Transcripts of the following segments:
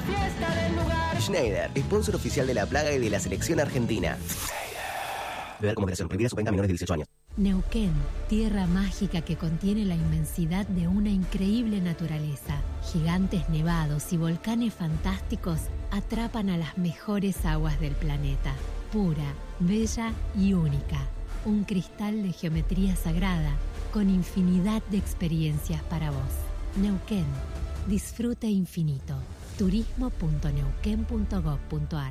fiesta del lugar. Schneider, sponsor oficial de La Plaga y de la selección argentina. Beber con moderación. Prohibida su venta a menores de 18 años. Neuquén, tierra mágica que contiene la inmensidad de una increíble naturaleza. Gigantes nevados y volcanes fantásticos atrapan a las mejores aguas del planeta. Pura, bella y única. Un cristal de geometría sagrada con infinidad de experiencias para vos. Neuquén, disfrute infinito. turismo.neuquén.gov.ar.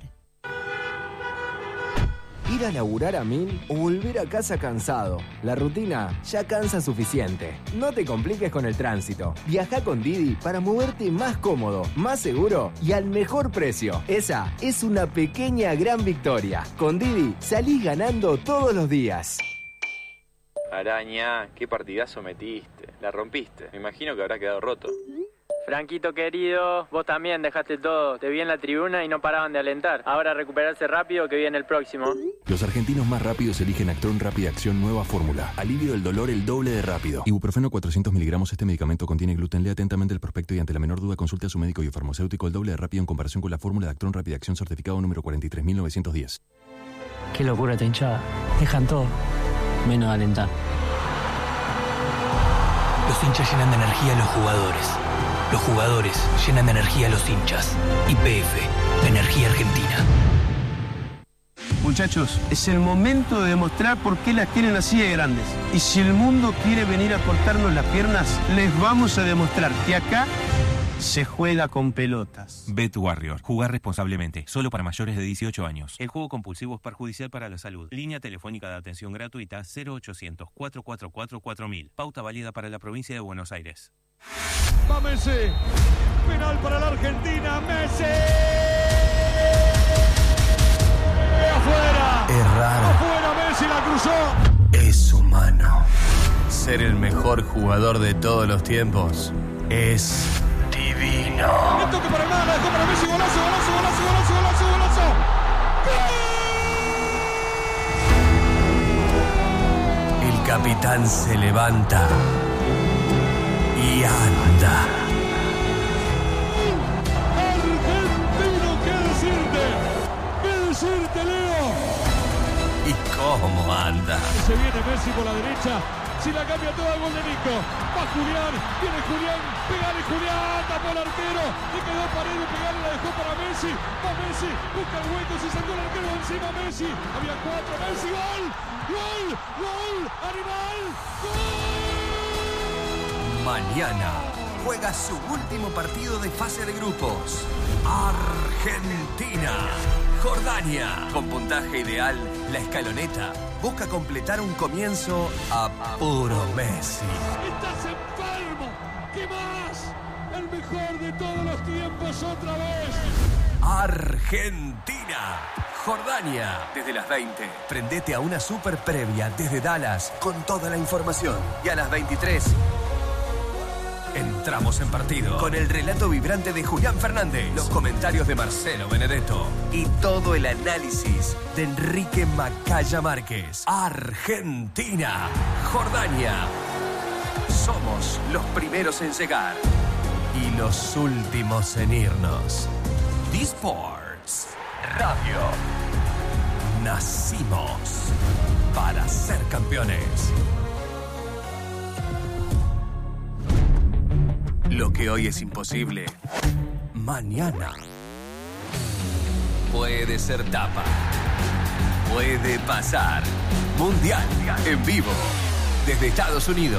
Ir a laburar a 1000 o volver a casa cansado. La rutina ya cansa suficiente. No te compliques con el tránsito. Viaja con Didi para moverte más cómodo, más seguro y al mejor precio. Esa es una pequeña gran victoria. Con Didi salís ganando todos los días. Araña, qué partidazo metiste. La rompiste. Me imagino que habrá quedado roto. Franquito querido, vos también dejaste todo. Te vi en la tribuna y no paraban de alentar. Ahora recuperarse rápido que viene el próximo. Los argentinos más rápidos eligen Actron Rápida Acción Nueva Fórmula. Alivio del dolor el doble de rápido. Ibuprofeno 400 miligramos. Este medicamento contiene gluten. Lea atentamente el prospecto y ante la menor duda consulte a su médico y farmacéutico. El doble de rápido en comparación con la fórmula de Actron Rápida Acción certificado número 43910. Qué locura esta hinchada. Dejan todo, menos alentar. Los hinchas llenan de energía a los jugadores. Los jugadores llenan de energía a los hinchas. YPF, Energía Argentina. Muchachos, es el momento de demostrar por qué las quieren así de grandes. Y si el mundo quiere venir a cortarnos las piernas, les vamos a demostrar que acá se juega con pelotas. Bet Warrior. Jugar responsablemente. Solo para mayores de 18 años. El juego compulsivo es perjudicial para la salud. Línea telefónica de atención gratuita 0800-444-4000. Pauta válida para la provincia de Buenos Aires. Va Messi. Penal para la Argentina. Messi. Afuera. Es raro. Afuera Messi la cruzó. Es humano. Ser el mejor jugador de todos los tiempos es divino. El toque para el mar, la dejó para Messi. Golazo, golazo, golazo, golazo, golazo, golazo. ¡Gol! El capitán se levanta y anda. Argentino, ¿qué decirte? ¿Qué decirte, Leo? ¿Y cómo anda? Se viene Messi por la derecha. Si la cambia toda, gol de Nico. Va Julián, viene Julián, pegale Julián, tapó el arquero, le quedó Paredes, pegale, la dejó para Messi. Va Messi, busca el hueco, se sacó el arquero encima Messi. Había 4, Messi, gol, gol, gol, animal, gol. Mañana juega su último partido de fase de grupos. Argentina, Jordania. Con puntaje ideal, la escaloneta busca completar un comienzo a puro Messi. Estás enfermo. ¿Qué más? El mejor de todos los tiempos otra vez. Argentina, Jordania. Desde las 20, prendete a una super previa desde Dallas con toda la información. Y a las 23... entramos en partido con el relato vibrante de Julián Fernández, los comentarios de Marcelo Benedetto y todo el análisis de Enrique Macaya Márquez. Argentina, Jordania. Somos los primeros en llegar y los últimos en irnos. D-Sports Radio. Nacimos para ser campeones. Lo que hoy es imposible, mañana puede ser tapa. Puede pasar. Mundial en vivo desde Estados Unidos.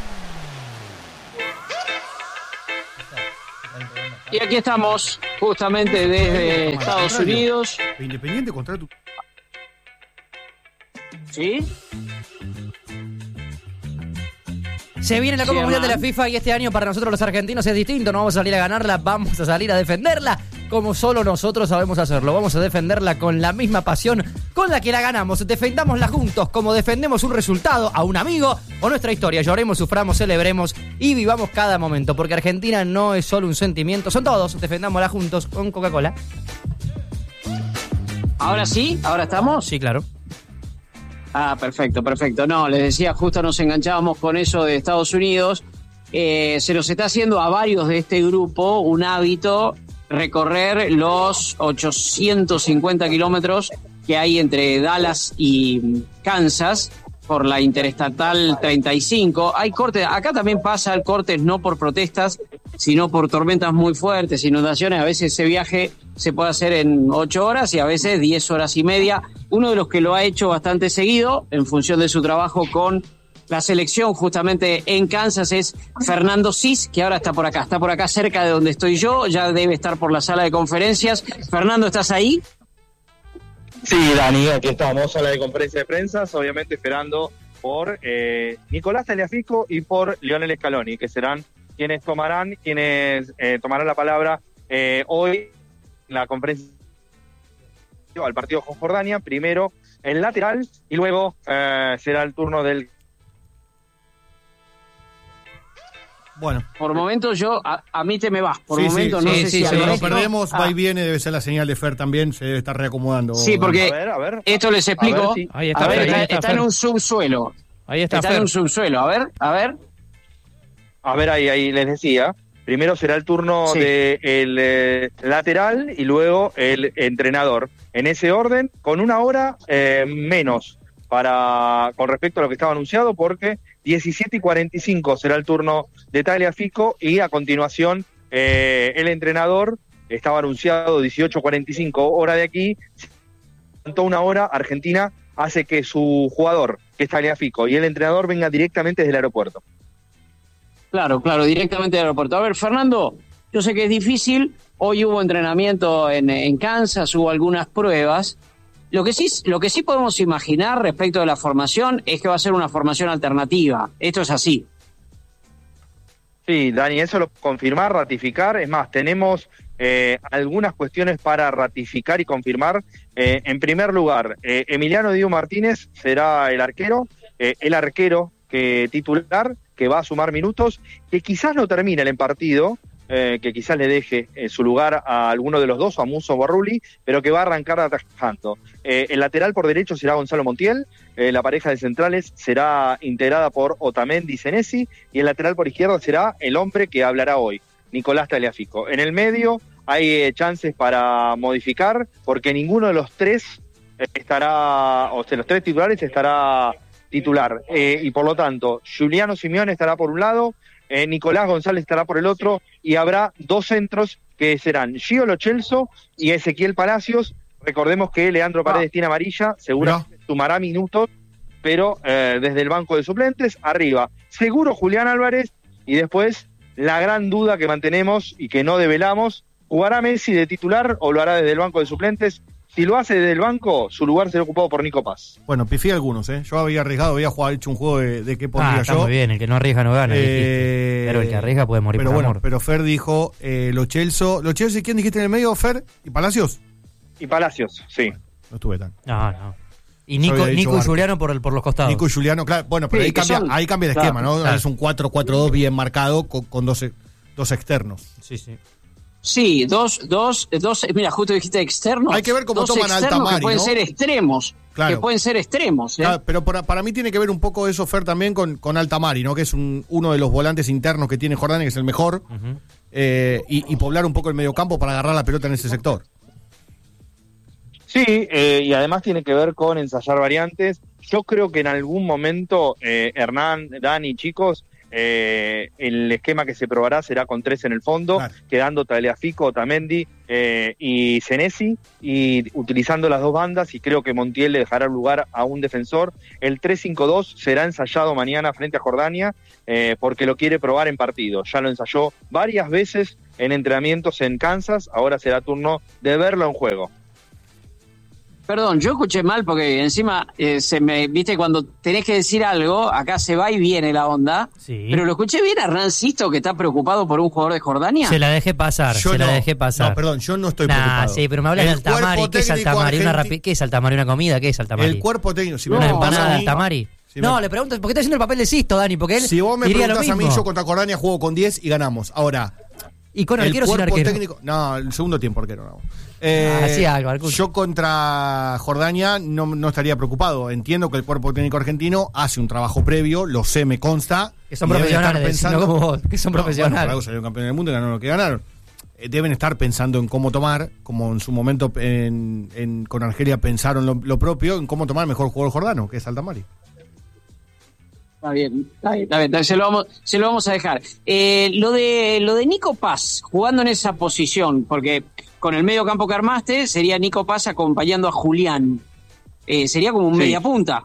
Y aquí estamos, justamente desde Estados Unidos. Independiente contra tu... ¿Sí? Se viene la Copa Mundial de la FIFA y este año para nosotros los argentinos es distinto. No vamos a salir a ganarla, vamos a salir a defenderla como solo nosotros sabemos hacerlo. Vamos a defenderla con la misma pasión con la que la ganamos. Defendámosla juntos como defendemos un resultado, a un amigo o nuestra historia. Lloremos, suframos, celebremos y vivamos cada momento. Porque Argentina no es solo un sentimiento, son todos. Defendámosla juntos con Coca-Cola. ¿Ahora sí? ¿Ahora estamos? Sí, claro. Ah, perfecto, perfecto. No, les decía, justo nos enganchábamos con eso de Estados Unidos. Se nos está haciendo a varios de este grupo un hábito recorrer los 850 kilómetros que hay entre Dallas y Kansas por la Interestatal 35. Hay cortes, acá también pasa el cortes no por protestas, sino por tormentas muy fuertes, inundaciones. A veces ese viaje se puede hacer en 8 horas y a veces 10 horas y media. Uno de los que lo ha hecho bastante seguido, en función de su trabajo con la selección justamente en Kansas, es Fernando Cis, que ahora está por acá cerca de donde estoy yo, ya debe estar por la sala de conferencias. Fernando, ¿estás ahí? Sí, Dani, aquí estamos, sala de conferencia de prensa, obviamente esperando por Nicolás Tagliafico y por Lionel Scaloni, que serán quienes tomarán la palabra hoy en la conferencia al partido con Jordania. Primero el lateral y luego será el turno del... Bueno. Por momentos a mí te me vas. Por sí, momentos sí, no sé sí, si... lo perdemos, va y viene, debe ser la señal de Fer también, se debe estar reacomodando. Sí, porque a ver, esto les explico. Ahí está en un subsuelo. Ahí está en un subsuelo. A ver. A ver, ahí les decía. Primero será el turno del lateral y luego el entrenador. En ese orden, con una hora menos con respecto a lo que estaba anunciado, porque 17:45 será el turno de Tagliafico y a continuación el entrenador estaba anunciado 18:45 hora de aquí. Tanto una hora, Argentina hace que su jugador, que es Tagliafico, y el entrenador venga directamente desde el aeropuerto. Claro, directamente del aeropuerto. A ver, Fernando, yo sé que es difícil. Hoy hubo entrenamiento en Kansas, hubo algunas pruebas. Lo que sí podemos imaginar respecto de la formación es que va a ser una formación alternativa. Esto es así. Sí, Dani, eso lo confirmar, ratificar. Es más, tenemos algunas cuestiones para ratificar y confirmar. En primer lugar, Emiliano Dibu Martínez será el arquero que titular, que va a sumar minutos, que quizás no termine el partido, que quizás le deje su lugar a alguno de los dos, a Musso o a Rulli, pero que va a arrancar atajando. El lateral por derecho será Gonzalo Montiel, la pareja de centrales será integrada por Otamendi y Senesi, y el lateral por izquierda será el hombre que hablará hoy, Nicolás Tagliafico. En el medio hay chances para modificar, porque ninguno de los tres los tres titulares estará titular, y por lo tanto, Giuliano Simeone estará por un lado, Nicolás González estará por el otro, y habrá dos centros que serán Gio Lo Celso y Ezequiel Palacios. Recordemos que Leandro Paredes tiene amarilla, seguramente sumará minutos, pero desde el banco de suplentes, arriba, seguro Julián Álvarez, y después la gran duda que mantenemos y que no develamos, ¿jugará Messi de titular o lo hará desde el banco de suplentes? Si lo hace desde el banco, su lugar será ocupado por Nico Paz. Bueno, pifié algunos, Yo había arriesgado, hecho un juego de qué pondría está yo. Muy bien, el que no arriesga no gana, pero el que arriesga puede morir por amor. Pero Fer dijo, Lo Celso, ¿y quién dijiste en el medio, Fer? ¿Y Palacios? Y Palacios, sí. No estuve tan. No. Y Nico y Giuliano por los costados. Nico y Giuliano, claro, bueno, pero sí, ahí cambia el esquema, ¿no? Claro. Es un 4-4-2 bien marcado con dos externos. Sí. Sí, dos, mira, justo dijiste externos. Hay que ver cómo toman Altamari, que pueden ¿no? ser extremos. Claro. Que pueden ser extremos. Claro, pero para mí tiene que ver un poco eso, Fer, también con Altamari, ¿no? Que es uno de los volantes internos que tiene Jordania, que es el mejor, y poblar un poco el mediocampo para agarrar la pelota en ese sector. Sí, y además tiene que ver con ensayar variantes. Yo creo que en algún momento, Hernán, Dani, chicos, el esquema que se probará será con 3 en el fondo, quedando Tagliafico, Otamendi y Senesi, y utilizando las dos bandas, y creo que Montiel le dejará lugar a un defensor. El 3-5-2 será ensayado mañana frente a Jordania, porque lo quiere probar en partido. Ya lo ensayó varias veces en entrenamientos en Kansas, ahora será turno de verlo en juego. Perdón, yo escuché mal porque encima viste, cuando tenés que decir algo, acá se va y viene la onda. Sí. Pero lo escuché bien a Hernán Sisto, que está preocupado por un jugador de Jordania. Se la dejé pasar, No, perdón, yo no estoy preocupado. Sí, pero me hablas de Altamari. ¿Qué es Altamari? ¿Qué es Altamari? ¿Una comida? ¿Qué es Altamari? El cuerpo técnico. Si ¿Una empanada de Altamari? Le pregunto, ¿por qué está haciendo el papel de Sisto, Dani? Porque él si vos me diría lo preguntás mismo. a mí, yo contra Jordania juego con 10 y ganamos. Ahora... ¿Y con arquero o sin arquero? Técnico, no, el segundo tiempo arquero no. Así algo. Yo contra Jordania no estaría preocupado. Entiendo que el cuerpo técnico argentino hace un trabajo previo, lo sé, me consta. Que son profesionales, pensando, como vos, que son profesionales. Bueno, salieron campeones del mundo y ganaron lo que ganaron. deben estar pensando en cómo tomar, como en su momento con Argelia pensaron lo propio, en cómo tomar el mejor jugador jordano, que es Altamari. Está bien. Se lo vamos a dejar. Lo de Nico Paz, jugando en esa posición, porque con el medio campo que armaste, sería Nico Paz acompañando a Julián. Sería como un media punta.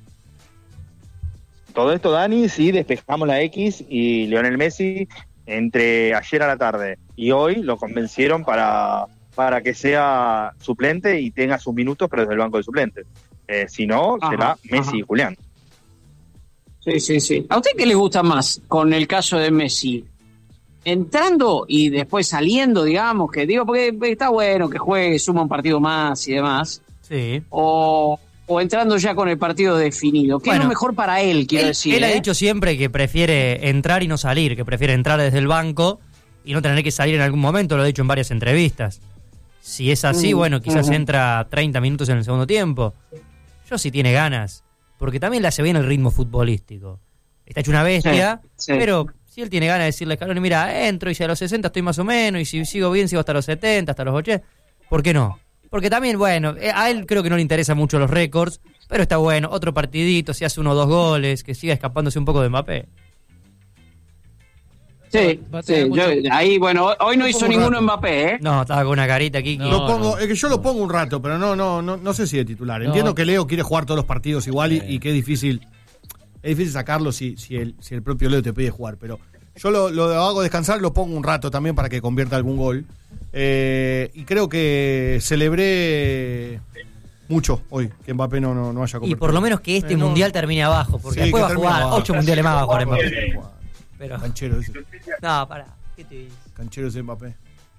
Todo esto, Dani, sí, despejamos la X y Lionel Messi entre ayer a la tarde y hoy lo convencieron para que sea suplente y tenga sus minutos, pero desde el banco de suplentes. Si no, será Messi y Julián. Sí. ¿A usted qué le gusta más con el caso de Messi? ¿Entrando y después saliendo, digamos, porque está bueno que juegue, suma un partido más y demás? Sí. ¿O entrando ya con el partido definido? ¿Qué es lo mejor para él, quiero decir? Él ha dicho siempre que prefiere entrar y no salir, que prefiere entrar desde el banco y no tener que salir en algún momento, lo ha dicho en varias entrevistas. Si es así, bueno, quizás entra 30 minutos en el segundo tiempo. Yo sí tiene ganas, porque también le hace bien el ritmo futbolístico. Está hecho una bestia, pero si él tiene ganas de decirle a Scaloni, mira, entro y si a los 60 estoy más o menos, y si sigo bien, sigo hasta los 70, hasta los 80, ¿por qué no? Porque también, bueno, a él creo que no le interesan mucho los récords, pero está bueno, otro partidito, si hace 1 o 2 goles, que siga escapándose un poco de Mbappé. Sí, ahí, bueno, hoy no hizo ninguno Mbappé, ¿eh? No, estaba con una carita aquí. Es que yo lo pongo un rato, pero no sé si de titular. Entiendo que Leo quiere jugar todos los partidos igual y que es difícil sacarlo si el propio Leo te pide jugar, pero yo lo hago descansar, lo pongo un rato también para que convierta algún gol. Y creo que celebré mucho hoy que Mbappé no haya convertido. Y por lo menos que este mundial termine abajo, porque después va a jugar abajo. 8 mundiales más va a jugar Mbappé. Pero... Canchero ese. No, pará. ¿Qué te dice? Canchero ese Mbappé.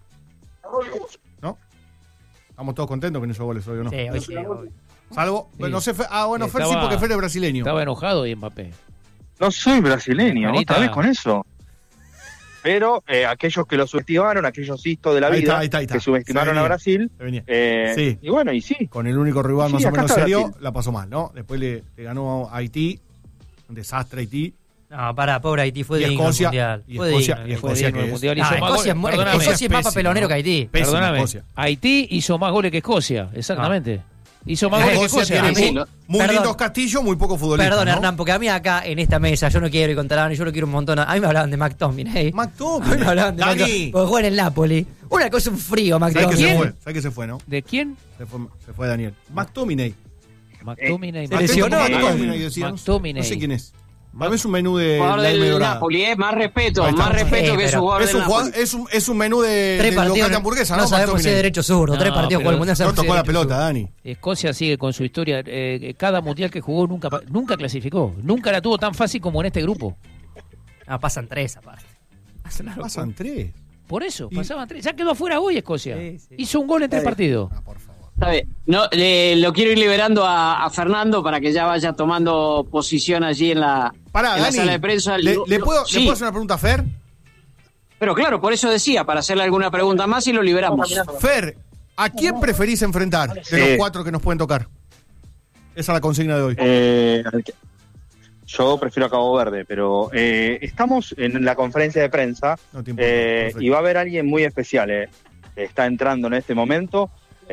¿No? ¿Estamos todos contentos con esos goles hoy o no? Sí, hoy sí. Salvo, sí. No sé, Fer sí, porque Fer es brasileño. Estaba enojado y Mbappé. No soy brasileño, otra vez con eso. Pero aquellos que lo subestimaron, aquellos histos de la vida, ahí está. que subestimaron a Brasil, sí. Y bueno, y sí. Con el único rival más o menos serio, Brasil. la pasó mal, ¿no? Después le ganó a Haití, un desastre Haití. No, pobre Haití, fue digno el mundial. Y Escocia que es. Escocia es más papelonero que Haití. Perdóname, Haití hizo más goles que Escocia, exactamente. Hizo más goles que Escocia. Muy lindos Castillo, muy poco futbolista. Perdón, ¿no? Hernán, porque a mí acá en esta mesa, yo no quiero ir contra Dani, yo lo quiero un montón. A mí me hablaban de McTominay. A mí me hablaban de McTominay. Porque juega en el Napoli. Una cosa, un frío, McTominay. ¿Sabes que se fue, no? ¿De quién? Se fue Daniel. McTominay. McTominay. Se lesionó. No sé quién es. Es un menú de jugador la del Napoli, más respeto que su jugador del Napoli. Es un menú de local de hamburguesa, ¿no? No sabemos si es derecho zurdo, 3 partidos con el mundial. No tocó la pelota, Dani. Escocia sigue con su historia. Cada mundial que jugó nunca clasificó. Nunca la tuvo tan fácil como en este grupo. Pasan 3 aparte. Pasan 3. Por eso, pasaban 3. Ya quedó afuera hoy Escocia. Sí. Hizo un gol en 3 partidos. Por favor. Está bien. No, lo quiero ir liberando a Fernando para que ya vaya tomando posición allí en la sala de prensa. ¿Le puedo hacer una pregunta a Fer? Pero claro, por eso decía, para hacerle alguna pregunta más y lo liberamos. Fer, ¿a quién preferís enfrentar de los 4 que nos pueden tocar? Esa es la consigna de hoy. Yo prefiero a Cabo Verde, pero estamos en la conferencia de prensa y va a haber alguien muy especial. Está entrando en este momento.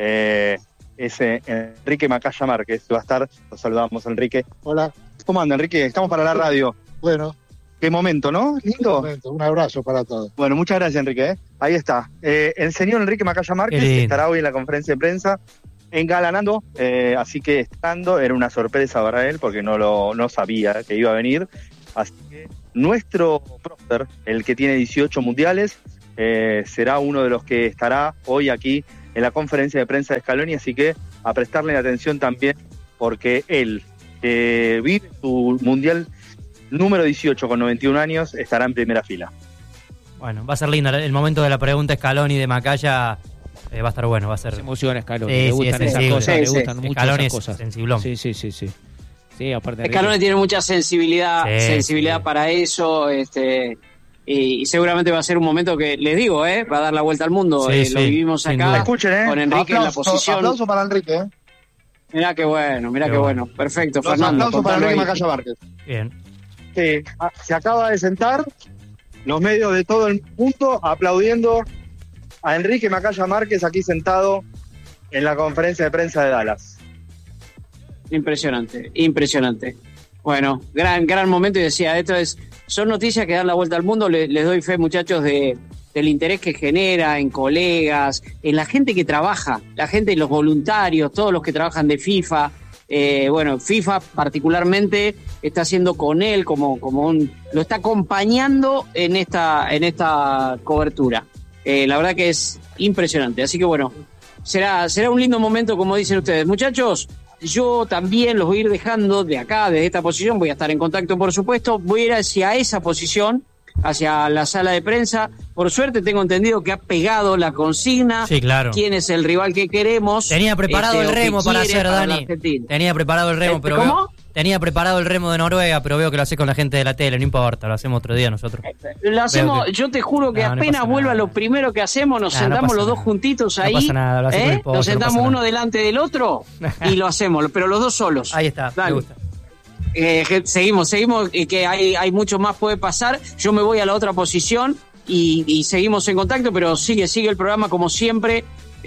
Es Enrique Macaya Márquez, va a estar. Lo saludamos, Enrique. Hola. ¿Cómo anda, Enrique? Estamos para la radio. Bueno. Qué momento, ¿no? Lindo. Un abrazo para todos. Bueno, muchas gracias, Enrique. Ahí está. El señor Enrique Macaya Márquez estará hoy en la conferencia de prensa engalanando, así que estando, era una sorpresa para él porque no sabía que iba a venir. Así que nuestro prócer, el que tiene 18 mundiales, será uno de los que estará hoy aquí en la conferencia de prensa de Scaloni, así que a prestarle atención también, porque él, que vive su mundial número 18 con 91 años, estará en primera fila. Bueno, va a ser lindo. El momento de la pregunta Scaloni de Macaya va a estar bueno, va a ser... Se emociona Scaloni, le gustan esas cosas, le gustan mucho Scaloni esas cosas. Sensiblón. Sí, aparte Scaloni tiene mucha sensibilidad para eso, y seguramente va a ser un momento que, les digo, va a dar la vuelta al mundo. Lo vivimos acá. Escuchen, con Enrique en la posición. Aplauso para Enrique. Mirá qué bueno. Perfecto, Fernando. Aplauso para Enrique Macaya Márquez. Bien. Se acaba de sentar, los medios de todo el mundo aplaudiendo a Enrique Macaya Márquez aquí sentado en la conferencia de prensa de Dallas. Impresionante, impresionante. Bueno, gran momento, y decía, son noticias que dan la vuelta al mundo. Les doy fe, muchachos, del interés que genera en colegas, en la gente que trabaja, la gente, los voluntarios, todos los que trabajan de FIFA. FIFA particularmente está haciendo con él lo está acompañando en esta cobertura. La verdad que es impresionante. Así que bueno, será un lindo momento, como dicen ustedes. Muchachos, yo también los voy a ir dejando de acá, desde esta posición. Voy a estar en contacto, por supuesto. Voy a ir hacia esa posición, hacia la sala de prensa. Por suerte tengo entendido que ha pegado la consigna. Sí, claro. ¿Quién es el rival que queremos? Tenía preparado el remo para hacer, Dani. Tenía preparado el remo, pero ¿cómo? Tenía preparado el remo de Noruega, pero veo que lo haces con la gente de la tele. No importa, lo hacemos otro día nosotros. Lo hacemos, yo te juro que apenas vuelva lo primero que hacemos, nos sentamos los dos juntitos ahí. No pasa nada, lo hacemos pollo, nos sentamos uno delante del otro y lo hacemos, pero los dos solos. Ahí está, dale. Me gusta. Seguimos, que hay mucho más puede pasar. Yo me voy a la otra posición y seguimos en contacto, pero sigue el programa como siempre,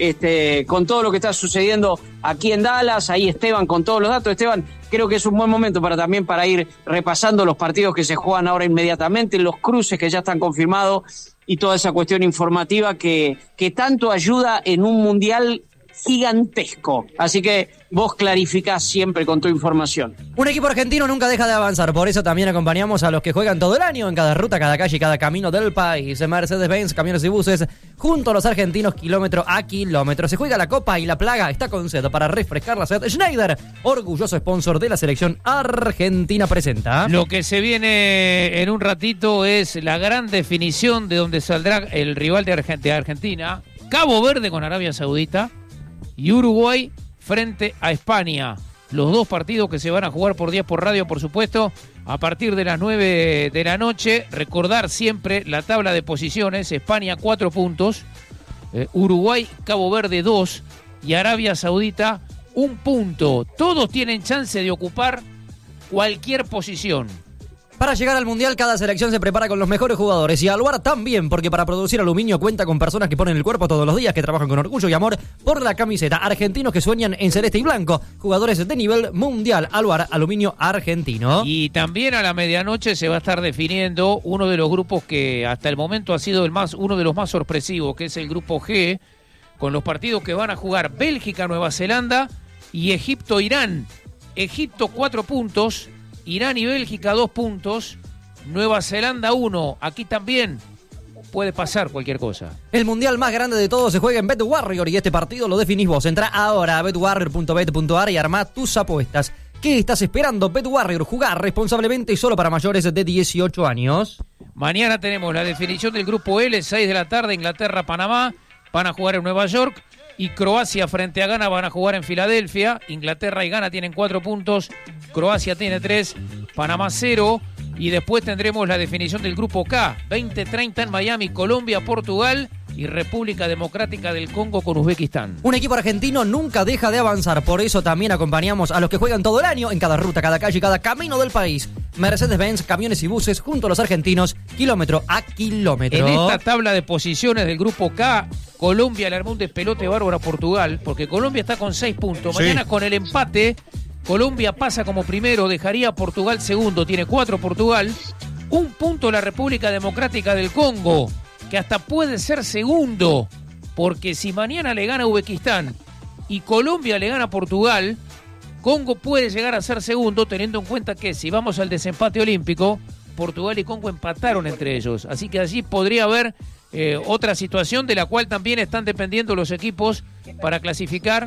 con todo lo que está sucediendo aquí en Dallas. Ahí Esteban con todos los datos. Esteban, creo que es un buen momento para ir repasando los partidos que se juegan ahora inmediatamente, los cruces que ya están confirmados y toda esa cuestión informativa que tanto ayuda en un mundial gigantesco. Así que vos clarificás siempre con tu información. Un equipo argentino nunca deja de avanzar, por eso también acompañamos a los que juegan todo el año en cada ruta, cada calle y cada camino del país. Mercedes-Benz, camiones y buses, junto a los argentinos, kilómetro a kilómetro. Se juega la Copa y la Plaga está con sed para refrescar la sed. Schneider, orgulloso sponsor de la selección argentina, presenta. Lo que se viene en un ratito es la gran definición de donde saldrá el rival de Argentina. Cabo Verde con Arabia Saudita y Uruguay frente a España. Los dos partidos que se van a jugar por día por radio, por supuesto, a partir de las 9 de la noche. Recordar siempre la tabla de posiciones. España 4 puntos, Uruguay, Cabo Verde 2 y Arabia Saudita 1 punto. Todos tienen chance de ocupar cualquier posición. Para llegar al Mundial, cada selección se prepara con los mejores jugadores y Aluar también, porque para producir aluminio cuenta con personas que ponen el cuerpo todos los días, que trabajan con orgullo y amor por la camiseta. Argentinos que sueñan en celeste y blanco, jugadores de nivel mundial. Aluar, aluminio argentino. Y también a la medianoche se va a estar definiendo uno de los grupos que hasta el momento ha sido uno de los más sorpresivos, que es el grupo G, con los partidos que van a jugar Bélgica, Nueva Zelanda y Egipto, Irán. Egipto 4 puntos. Irán y Bélgica 2 puntos, Nueva Zelanda 1. Aquí también puede pasar cualquier cosa. El mundial más grande de todos se juega en BetWarrior y este partido lo definís vos. Entrá ahora a betwarrior.bet.ar y armá tus apuestas. ¿Qué estás esperando? BetWarrior, jugar responsablemente y solo para mayores de 18 años. Mañana tenemos la definición del grupo L, 6 de la tarde, Inglaterra-Panamá. Van a jugar en Nueva York. Y Croacia frente a Ghana van a jugar en Filadelfia. Inglaterra y Ghana tienen 4 puntos. Croacia tiene 3, Panamá 0. Y después tendremos la definición del grupo K. 20:30 en Miami, Colombia, Portugal y República Democrática del Congo con Uzbekistán. Un equipo argentino nunca deja de avanzar. Por eso también acompañamos a los que juegan todo el año en cada ruta, cada calle y cada camino del país. Mercedes-Benz, camiones y buses junto a los argentinos, kilómetro a kilómetro. En esta tabla de posiciones del grupo K, Colombia le armó un despelote bárbaro a Portugal, porque Colombia está con 6 puntos. Sí. Mañana con el empate, Colombia pasa como primero, dejaría a Portugal segundo, tiene 4 Portugal. 1 punto la República Democrática del Congo, que hasta puede ser segundo, porque si mañana le gana a Uzbekistán y Colombia le gana a Portugal, Congo puede llegar a ser segundo, teniendo en cuenta que si vamos al desempate olímpico, Portugal y Congo empataron entre ellos. Así que allí podría haber otra situación de la cual también están dependiendo los equipos para clasificar